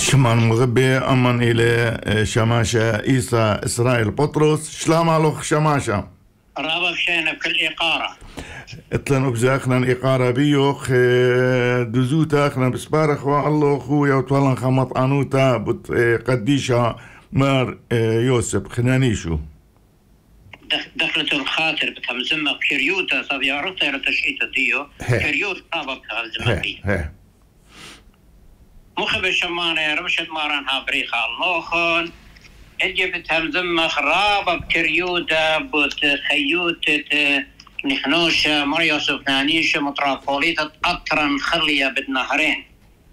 شمان مغبي أمن إلى شماشة إيسا إسرائيل بطرس شلام علوخ شماشة رابط شينا بكل إقارة اتلن أبزاخنا إقارة بيوخ دزوتا خنا بسبارخ والله خويا وطولن خمط عنوتا قديشة مار يوسف خنانيشو دخلت الخاطر بتمزمة كريوتا صبي عرفت إلى تشعيت ديو كريوت رابط هالزمة مخبر شمانة رمشت مارانها بريخة اللوخون اجبت همزمة خرابة بكريوتا بتخيوتة نحنوشة مريو سفنانيشة مترافوليتة أطرا خلية بالنهرين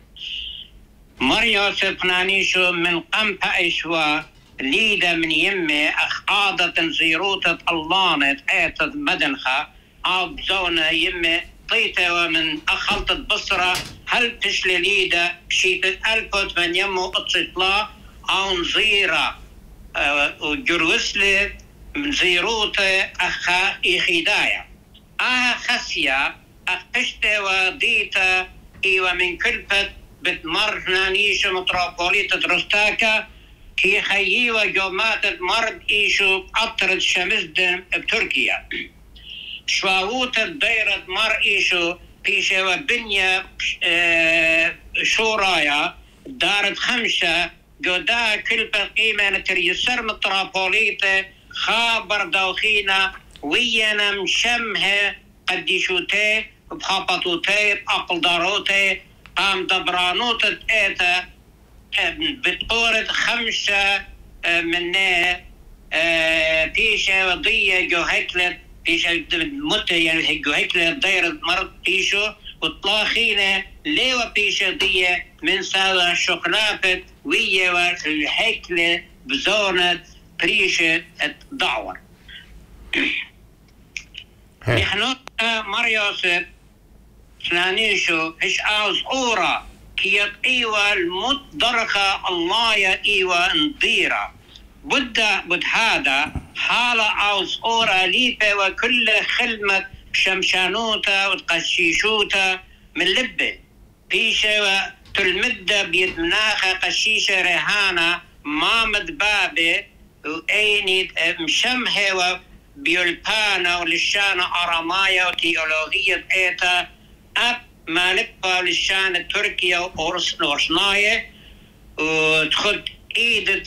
مريو سفنانيشة من قمبة إشوا ليدة من يمي أخاضة زيروتة اللانة آتت مدنخة عاب زونة يمي طيتة ومن أخلطة بصرة هل تشلي ليدة بشيتة ألفت من يمو اتصطلا عون زيرة وجروسلي من زيروتة أخا إخيدايا خسية أخشتة وديتة إيوة من كلفة بتمر نيشة متروبوليتة رستاكا كي خييوة جوماتة مرد إيشو أطرد شمزدن بتركيا شواوتة دايرة مر إيشو بيشة وبنية شورايا دارت خمسة جودا كلفة قيمة نتريسر متروبوليتة خابر دوخينا ويانا مشمها قديشوتي بخابطوتي بأقل داروتي قام دبرانوتة إيتا بتقورد خمسة من بيشة وضية جو هكلت بيشة متى يعني جو هكلت دايرة مرض بيشو وطلاخينة ليوة بيشة ضية من سادة شقلافة ويا والهكلة بزونة بريشة الدعوة نحن مريوسف سنانيشو هش عاوز أورا كيت إيوة المدرخة الله يا إيوة نضيرة بد هذا حالة عاوز أورا ليبة وكل خلمة شمشانوتا وتقشيشوتا من لبة بيشة تلمدة بيد مناخة قشيشة رهانة مامد بابي وأيني مشمهة بيولبانا ولشانة أرامايا وتيولوجية إيتا أب مالبا لشانة تركيا وأورسناية وتخد إيدة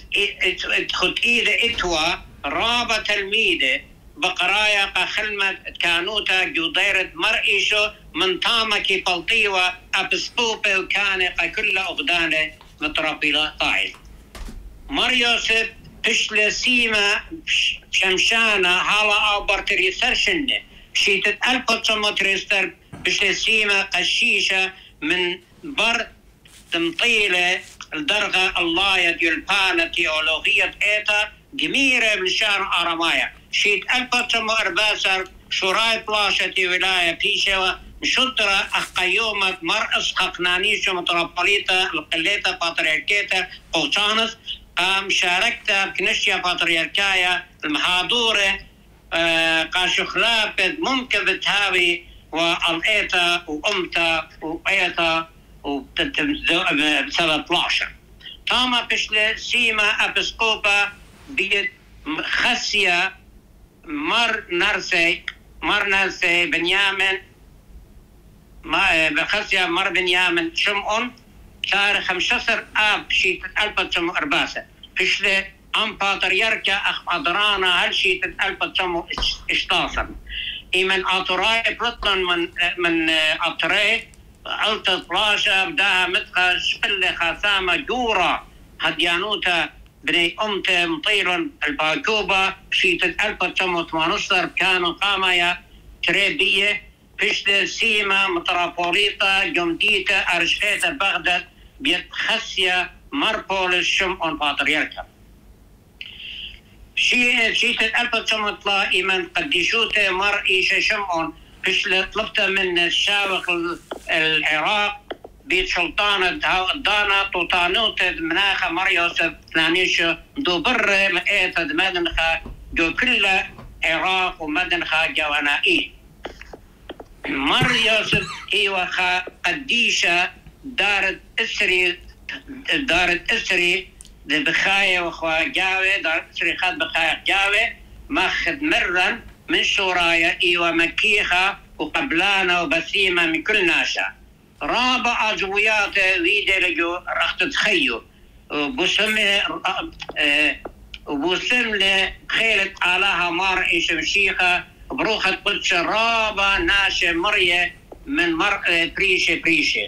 إتوا رابة تلميذة بقرايا قخلمة كانوتا جوديرة مرئيشو من طامكي بلطيوة أبسطوبة وكان كل أغدانة مترابيلة طايل مريوسف تشلي سيما شمشانة هالا أو برتريسرشنة بشيتة ألبوتسوموتريستر بشلي سيما قشيشة من بر تمطيلة الدرغة الله يديولبانة تيولوغية إيتا جميرة من شان أرامايا شيت ألبوتسومو أرباسر شراي بلاشة ولاية بيشة مشطرة أخيومة مرأس ققنانيشة مترابوليتا القليتا باتريركيتا قوشانس مشاركتها بكنشيا باتريركايا المحاضورة قاشخلابت ممكن بتهاوي والإيتا وأمتا وإيتا بسبب 12 تاما بشل سيما أبسقوبة بيت خسية مر نرسي بنيامن بخسية مر بنيامن شمعون شهر 15 آب شيت 1914 بشل أم باتريركا أخ أدرانا هل شيت 1916 إيمن أطراي بلطن من أطراي ألتا طلاشة بداها متقى شبل خاسامة جورة هديانوتا بني أمتا مطيرا الباكوبة شيت 1918 كانوا قامايا تريبية بشل سيما مترابوليطة جمديتا أرشفيتا بغداد بيت خسية مربول الشمعون باتريركا شيت 1900 إيمان قديشوتا مر إيشا شمعون بشل طلبت من الشاوخ العراق بيت سلطانة دانا توتانوت مناخة مريوسف ثانيشة دوبر لقيت مدنخة جو كل عراق ومدنخة جوانائي مريوسف إيوخة قديشة دارت إسري دار أسري بخاية وخوا جاوي دار أسري خد بخاية جاوي ماخذ مرا من شورايا إيوة مكيخة وقبلانة وبسيمة من كل ناشا رابع أجويات ويدي لجو راح تتخيو وبوسم خيلة آلاها مار إيش مشيخة بروخة قدش رابع ناشا مرية من بريشة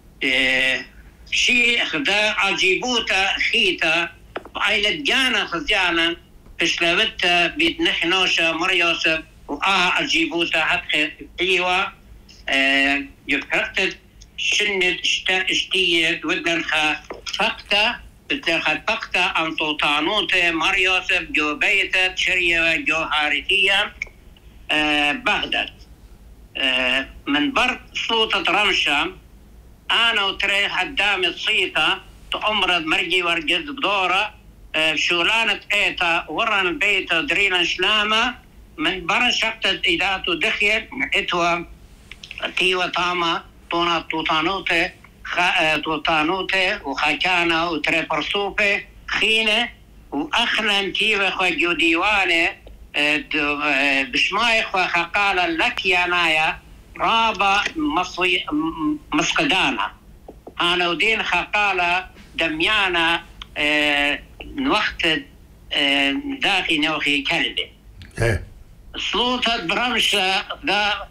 شي خدا عجيبوتا خيتا عيلة جانا خزيانا بشلابتا بيت نحنوشا مريوسف وآها عجيبوتا حتى ايوه يفرقت شنت اشتيت ودنخا فقتا بتاخد فقتا انطوطانوتا مريوسف جو بيتا شريا جو هارثية بغداد من برد صوتة رمشة أنا وتريح قدام الصيطة تأمرض مرجي ورجز بدورة شولانة إيتا ورن البيت درينا شلامة من برا شقتت إيداتو دخيل إتوا تيوة طامة طونا توطانوتة وخاكانة وتري برسوبة خينة وأخنا تيوة خوا جو ديوانة بشماي خوا خقالة لك يا نايا رابا مسقدانا أنا ودين خقالة دميانا وقت داخي نوخي كلبي صوتة برمشة دا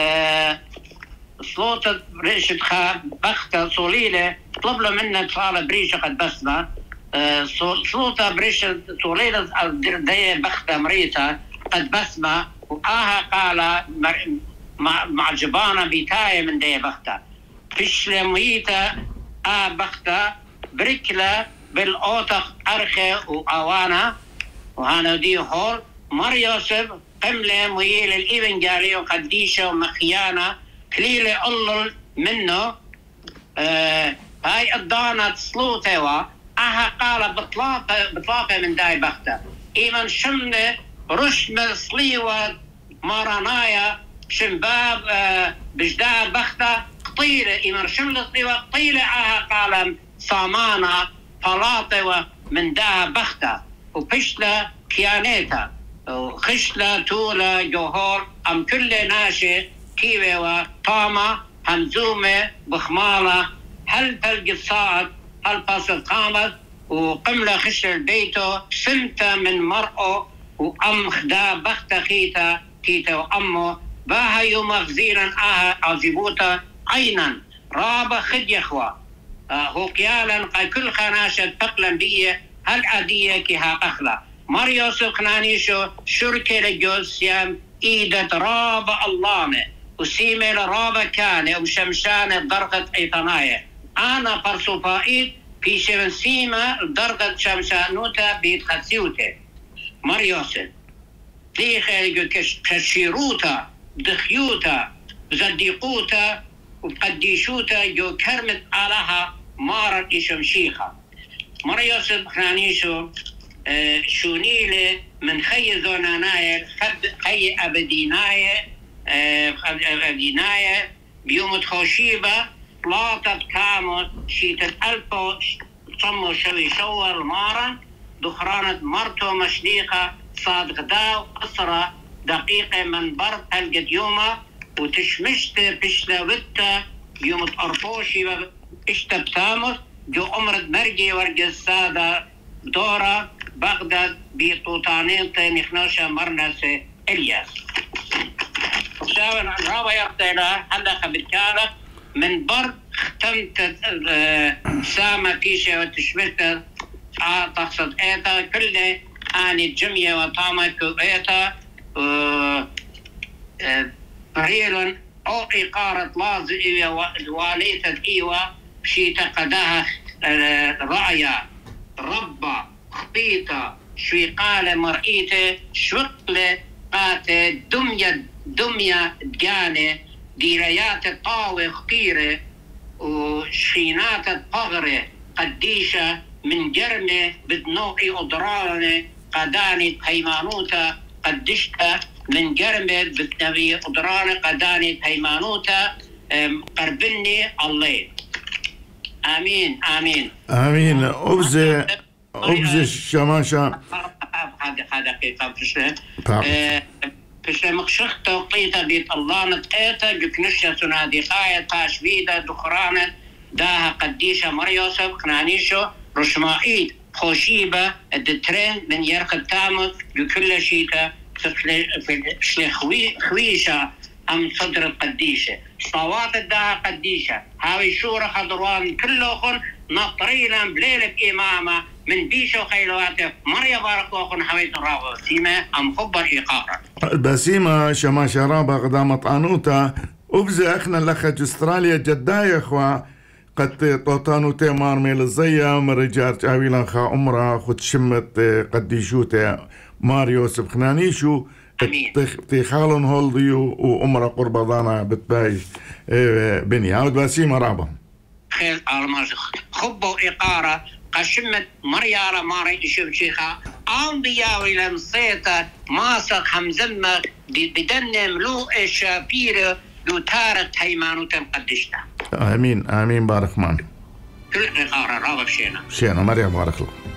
صوتة بريشة بختة صوليلة طلب له منها صالة بريشة قد بسمة صوتة بريشة صوليلة دي بختة مريتة قد بسمة وآها قال مع جبانة بيتاية من دي بختة فيش لميتة بختة بركلة بالأوتخ أرخي وآوانا وهانا دي هول مريوسف قملة ميل الإيفنجالي وقديشة ومخيانة كليلة أولل منه هاي الضانة صلوتها أها قال بطلاقة من داي بختة إيمن شمنة رشمة صليوة مارانايا شنباب بجداء بختة قطيلة إيمن شملة صليوة قطيلة أها قال صامانة فلاطة من دا بختة وبشلة كيانيتا وخشلة طولة جوهر أم كل ناشي كيوة وطامة همزومة بخمالة هل تلقي الصاعد هل فاصل قامت وقملة خشلة البيتو سمتة من مرأة وأم خدا بختة خيتا كيتا وأمه باها يوم غزيرا عزيبوتا عينا رابا خد يخوى هو قيالا كل خناشة تقلن بيه هل عادية كها أخلا مريوس خنانيشو شركة لجوز سيام إيدة رابا اللامة وسيمة لرابا كان وشمشانة درجة ايطاناية أنا برسوفائيد في شمسيمة درجة شمشانوتا بيت خسيوتة مريوس دي خير كشيروتا دخيوتا زديقوتا وقديشوتا جو كرمت علىها مارا إشمشيخة مريوس خنانيشو شونيلة من خي زوناناية خي أبديناية بيوم خوشيبة طلاطة كامو شيتة ألفو صمو شوي شور مارا دخرانة مرتو مشليقة صادق داو قصرة دقيقة من برد هلقت يومه وتشمشت بشلا وتا يوم تقرطوشي اشتب تامس جو أمرد مرجي ورجي السادة دورة بغداد بطوطانين نخنوشة مرنس إلياس شاون رابا يقتلا حلقة بالكالة من برد ختمت سامة كيشة وتشمشت تقصد ايتا كل آني الجمية وطامة كو ايتا فريلا أو إقارة لازئية واليتة إيوة بشيتا قداها رأيا ربا خطيطة شويقالة مرئيتة شوقلة قاتة دمية دقانة ديريات طاوة خطيرة وشينات طغرة قديشة من جرمة بدنوقي أضرانة قداني هيمانوتا قدشتا من جرمة بالنبي قدران قداني هيمانوتا قربني الله آمين آمين آمين. أبزة شماشة هذا دقيقة طبعا بس مخشخت وقيتا بيت الله نتقيتا بكنشة سنادي خاية تاشبيدة دخرانة داها قديشة مريوسف قنانيشو رشمائيد خوشيبة الدترين من يرقد تامت بكل شيكا في خويشة أم صدر القديشة صوات الداها قديشة هاوي شورة خضروان كلهم نطرينا بليلة إمامة من بيشو خيلواتف مريا باركوخن حويت راغو سيما أم خبر إيقارا بسيمة شما شرابة قدامة طانوتا أبزة أخنا لخج أستراليا جدايا أخوة قد طوطانو تيمار ميل الزيا مرجار جاويلان خا أمرا خد شمت قديشوتا ماريو سبخنانيشو تخالون هولديو وأمرا قربضانا بتباي بني عود بسيمة رابا خير المرزخ خبو إيقارا قشمت مريارة ماري إشوف شيخا أنبياء إلى مصيطة ماسك حمزمة بدن ملوء الشابير دو تارك هيمانو تنقدشتا آمين آمين بارك مان كل إيقارا رابا شينا مريم بارك الله.